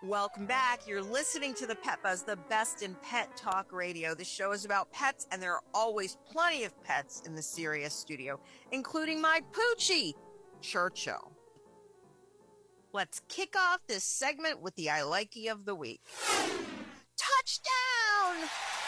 Welcome back. You're listening to the Pet Buzz, the best in pet talk radio. The show is about pets, and there are always plenty of pets in the Sirius studio, including my Poochie, Churchill. Let's kick off this segment with the I Likey of the week. Touchdown!